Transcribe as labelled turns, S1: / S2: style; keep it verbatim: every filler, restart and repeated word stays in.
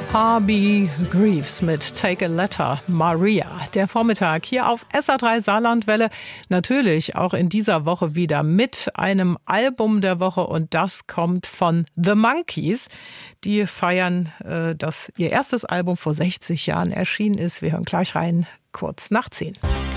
S1: Harvey Greaves mit Take a Letter, Maria. Der Vormittag hier auf S R drei Saarlandwelle. Natürlich auch in dieser Woche wieder mit einem Album der Woche und das kommt von The Monkees. Die feiern, äh, dass ihr erstes Album vor sechzig Jahren erschienen ist. Wir hören gleich rein, kurz nach zehn.